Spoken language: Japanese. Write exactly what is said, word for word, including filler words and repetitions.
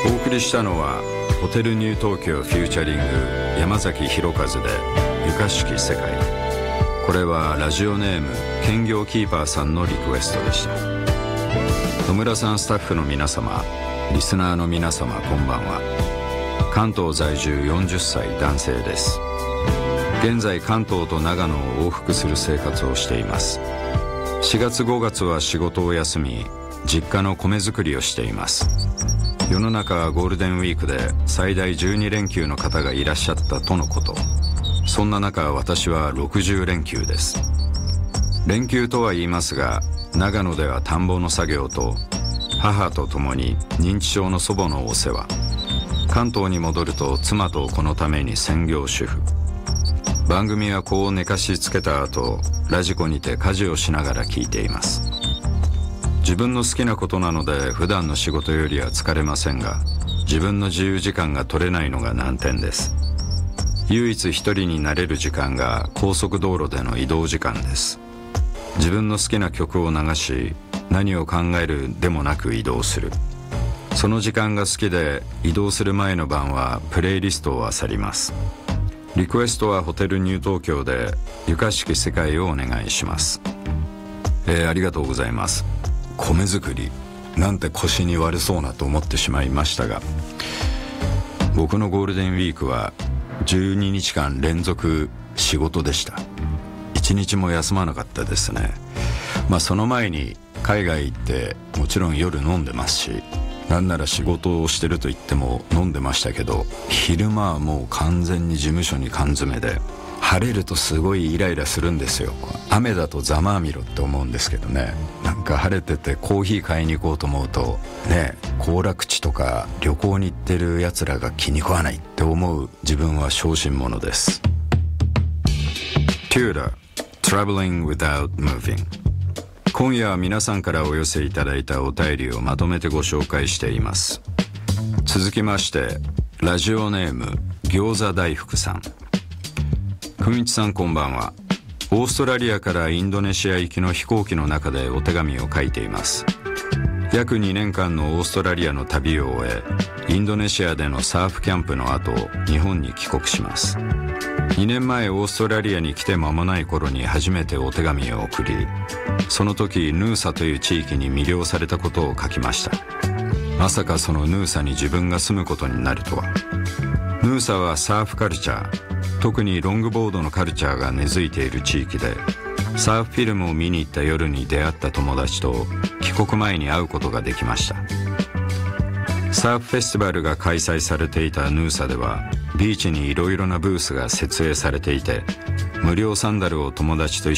お送りしたのはホテルニュー東京フューチャリング山崎弘和で床敷世界。これはラジオネーム兼業キーパーさんのリクエストでした。野村さん、スタッフの皆様、リスナーの皆様、こんばんは。関東在住よんじゅっさい男性です。現在関東と長野を往復する生活をしています。しがつごがつは仕事を休み、実家の米作りをしています。世の中はゴールデンウィークで最大じゅうにれんきゅうの方がいらっしゃったとのこと。そんな中、私はろくじゅうれんきゅうです。連休とは言いますが、長野では田んぼの作業と母と共に認知症の祖母のお世話、関東に戻ると妻とこのために専業主婦。番組は子を寝かしつけた後、ラジコにて家事をしながら聞いています。自分の好きなことなので普段の仕事よりは疲れませんが、自分の自由時間が取れないのが難点です。唯一一人になれる時間が高速道路での移動時間です。自分の好きな曲を流し、何を考えるでもなく移動する。その時間が好きで、移動する前の晩はプレイリストを漁ります。リクエストはホテルニュー東京で床敷世界をお願いします。えー、ありがとうございます。米作りなんて腰に悪そうなと思ってしまいましたが、僕のゴールデンウィークはじゅうににちかん連続仕事でした。一日も休まなかったですね。まあその前に海外行ってもちろん夜飲んでますし、なんなら仕事をしてると言っても飲んでましたけど、昼間はもう完全に事務所に缶詰で、晴れるとすごいイライラするんですよ。雨だとざまあみろって思うんですけどね。なんか晴れててコーヒー買いに行こうと思うとね、行楽地とか旅行に行ってるやつらが気に食わないって思う自分は小心者です。 Tudor Traveling Without Moving。 今夜は皆さんからお寄せいただいたお便りをまとめてご紹介しています。続きまして、ラジオネーム餃子大福さん。くみちさん、こんばんは。オーストラリアからインドネシア行きの飛行機の中でお手紙を書いています。約にねんかんのオーストラリアの旅を終え、インドネシアでのサーフキャンプの後、日本に帰国します。にねんまえオーストラリアに来て間もない頃に初めてお手紙を送り、その時ヌーサという地域に魅了されたことを書きました。まさかそのヌーサに自分が住むことになるとは。ヌーサはサーフカルチャー、特にロングボードのカルチャーが根付いている地域で、サーフフィルムを見に行った夜に出会った友達と帰国前に会うことができました。サーフフェスティバルが開催されていたヌーサでは、ビーチにいろいろなブースが設営されていて、無料サンダルを友達と一